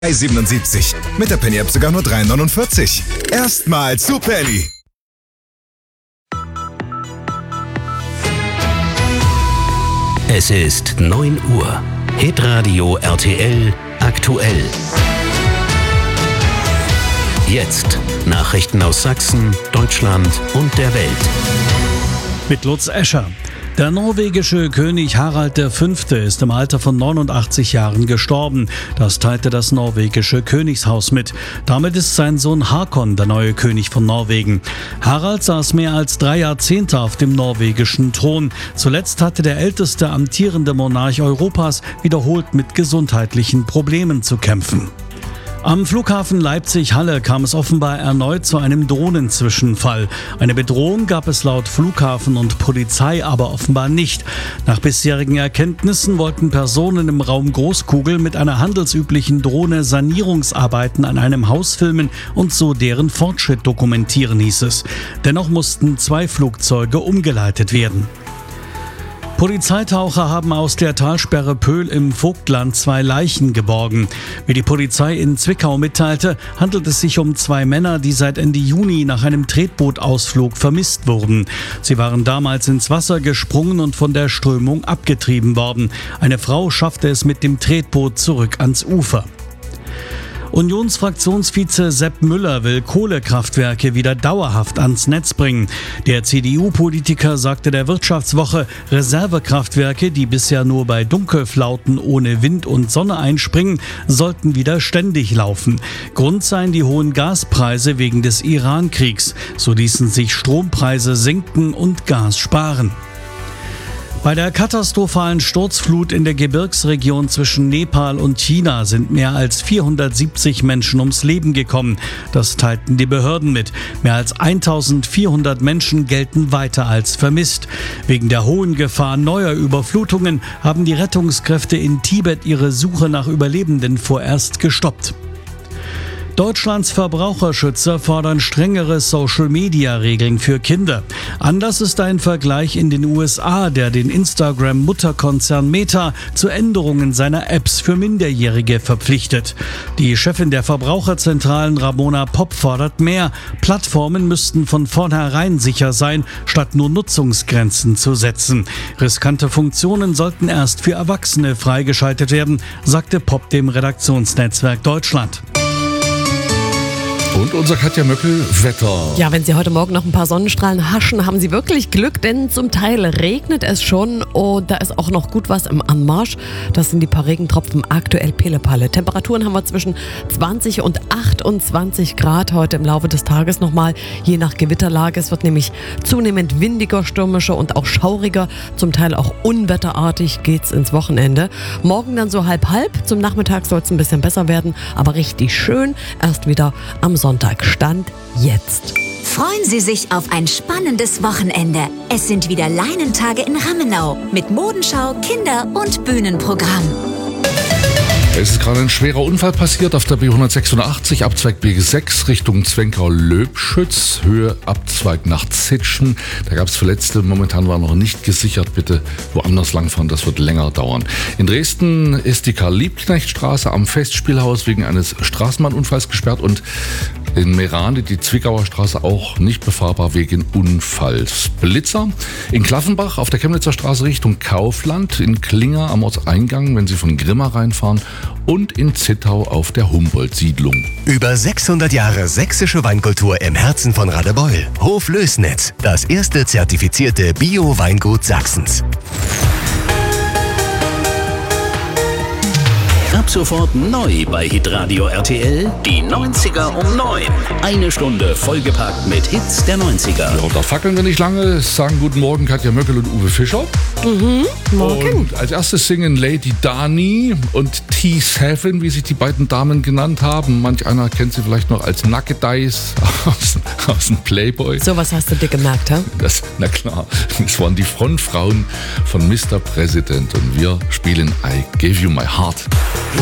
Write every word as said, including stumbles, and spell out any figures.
drei siebenundsiebzig. Mit der Penny-App sogar nur drei neunundvierzig. Erstmals zu Penny. Es ist neun Uhr. Hitradio R T L aktuell. Jetzt Nachrichten aus Sachsen, Deutschland und der Welt. Mit Lutz Escher. Der norwegische König Harald der Fünfte ist im Alter von neunundachtzig Jahren gestorben. Das teilte das norwegische Königshaus mit. Damit ist sein Sohn Håkon der neue König von Norwegen. Harald saß mehr als drei Jahrzehnte auf dem norwegischen Thron. Zuletzt hatte der älteste amtierende Monarch Europas wiederholt mit gesundheitlichen Problemen zu kämpfen. Am Flughafen Leipzig-Halle kam es offenbar erneut zu einem Drohnenzwischenfall. Eine Bedrohung gab es laut Flughafen und Polizei aber offenbar nicht. Nach bisherigen Erkenntnissen wollten Personen im Raum Großkugel mit einer handelsüblichen Drohne Sanierungsarbeiten an einem Haus filmen und so deren Fortschritt dokumentieren, hieß es. Dennoch mussten zwei Flugzeuge umgeleitet werden. Polizeitaucher haben aus der Talsperre Pöhl im Vogtland zwei Leichen geborgen. Wie die Polizei in Zwickau mitteilte, handelt es sich um zwei Männer, die seit Ende Juni nach einem Tretbootausflug vermisst wurden. Sie waren damals ins Wasser gesprungen und von der Strömung abgetrieben worden. Eine Frau schaffte es mit dem Tretboot zurück ans Ufer. Unionsfraktionsvize Sepp Müller will Kohlekraftwerke wieder dauerhaft ans Netz bringen. Der C D U-Politiker sagte der Wirtschaftswoche, Reservekraftwerke, die bisher nur bei Dunkelflauten ohne Wind und Sonne einspringen, sollten wieder ständig laufen. Grund seien die hohen Gaspreise wegen des Iran-Kriegs. So ließen sich Strompreise senken und Gas sparen. Bei der katastrophalen Sturzflut in der Gebirgsregion zwischen Nepal und China sind mehr als vierhundertsiebzig Menschen ums Leben gekommen. Das teilten die Behörden mit. Mehr als eintausendvierhundert Menschen gelten weiter als vermisst. Wegen der hohen Gefahr neuer Überflutungen haben die Rettungskräfte in Tibet ihre Suche nach Überlebenden vorerst gestoppt. Deutschlands Verbraucherschützer fordern strengere Social-Media-Regeln für Kinder. Anders ist ein Vergleich in den U S A, der den Instagram-Mutterkonzern Meta zu Änderungen seiner Apps für Minderjährige verpflichtet. Die Chefin der Verbraucherzentralen Ramona Popp fordert mehr. Plattformen müssten von vornherein sicher sein, statt nur Nutzungsgrenzen zu setzen. Riskante Funktionen sollten erst für Erwachsene freigeschaltet werden, sagte Popp dem Redaktionsnetzwerk Deutschland. Und unser Katja Möckel, Wetter. Ja, wenn Sie heute Morgen noch ein paar Sonnenstrahlen haschen, haben Sie wirklich Glück, denn zum Teil regnet es schon und da ist auch noch gut was im Anmarsch. Das sind die paar Regentropfen aktuell Pillepalle. Temperaturen haben wir zwischen zwanzig und achtundzwanzig Grad heute im Laufe des Tages nochmal, je nach Gewitterlage. Es wird nämlich zunehmend windiger, stürmischer und auch schauriger. Zum Teil auch unwetterartig geht's ins Wochenende. Morgen dann so halb-halb. Zum Nachmittag soll es ein bisschen besser werden, aber richtig schön erst wieder am Sonntag. Stand jetzt. Freuen Sie sich auf ein spannendes Wochenende. Es sind wieder Leinentage in Rammenau mit Modenschau, Kinder- und Bühnenprogramm. Es ist gerade ein schwerer Unfall passiert auf der B hundertsechsundachtzig, Abzweig B sechs Richtung Zwenkau-Löbschütz, Höhe Abzweig nach Zitschen. Da gab es Verletzte, momentan war noch nicht gesichert. Bitte woanders langfahren, das wird länger dauern. In Dresden ist die Karl-Liebknecht-Straße am Festspielhaus wegen eines Straßenbahnunfalls gesperrt und in Merane die Zwickauer Straße auch nicht befahrbar wegen Unfalls. Blitzer in Klaffenbach auf der Chemnitzer Straße Richtung Kaufland, in Klinger am Ortseingang, wenn Sie von Grimma reinfahren, und in Zittau auf der Humboldt-Siedlung. Über sechshundert Jahre sächsische Weinkultur im Herzen von Radebeul. Hof Lößnitz, das erste zertifizierte Bio-Weingut Sachsens. Ab sofort neu bei Hitradio R T L, die neunziger um neun. Eine Stunde vollgepackt mit Hits der neunziger. Ja, da fackeln wir nicht lange, sagen guten Morgen Katja Möckel und Uwe Fischer. Mhm, morgen. Und als erstes singen Lady Dani und T sieben, wie sich die beiden Damen genannt haben. Manch einer kennt sie vielleicht noch als Naked Eyes aus, aus dem Playboy. So was hast du dir gemerkt, hä? Das, na klar, das waren die Frontfrauen von Mister President und wir spielen I Gave You My Heart.